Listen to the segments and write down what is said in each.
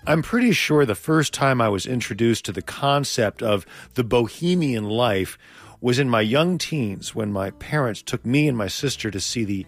I'm pretty sure the first time I was introduced to the concept of the bohemian life was in my young teens when my parents took me and my sister to see the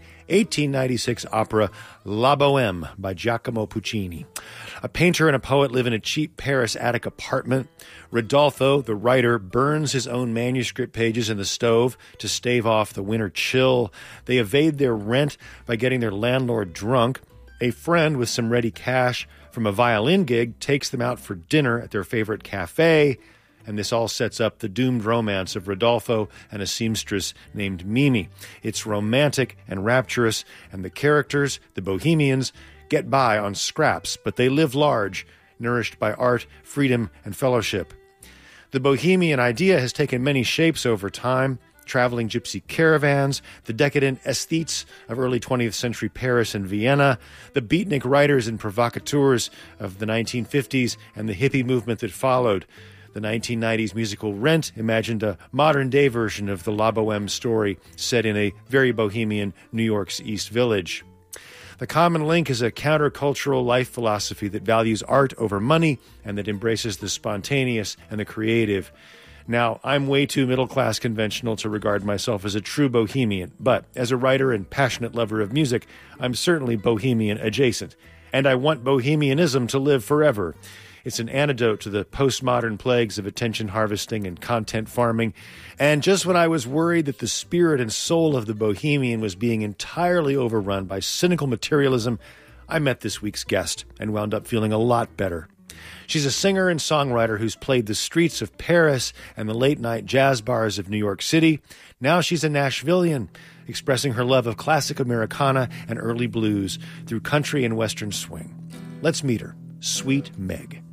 1896 opera La Bohème by Giacomo Puccini. A painter and a poet live in a cheap Paris attic apartment. Rodolfo, the writer, burns his own manuscript pages in the stove to stave off the winter chill. They evade their rent by getting their landlord drunk. A friend with some ready cash from a violin gig takes them out for dinner at their favorite cafe, and this all sets up the doomed romance of Rodolfo and a seamstress named Mimi. It's romantic and rapturous, and the characters, the bohemians, get by on scraps, but they live large, nourished by art, freedom, and fellowship. The bohemian idea has taken many shapes over time: traveling gypsy caravans, the decadent aesthetes of early 20th century Paris and Vienna, the beatnik writers and provocateurs of the 1950s, and the hippie movement that followed. The 1990s musical Rent imagined a modern-day version of the La Bohème story set in a very bohemian New York's East Village. The common link is a countercultural life philosophy that values art over money and that embraces the spontaneous and the creative. Now, I'm way too middle-class conventional to regard myself as a true bohemian, but as a writer and passionate lover of music, I'm certainly bohemian adjacent. And I want bohemianism to live forever. It's an antidote to the postmodern plagues of attention harvesting and content farming. And just when I was worried that the spirit and soul of the bohemian was being entirely overrun by cynical materialism, I met this week's guest and wound up feeling a lot better. She's a singer and songwriter who's played the streets of Paris and the late-night jazz bars of New York City. Now she's a Nashvilleian, expressing her love of classic Americana and early blues through country and western swing. Let's meet her, Sweet Meg.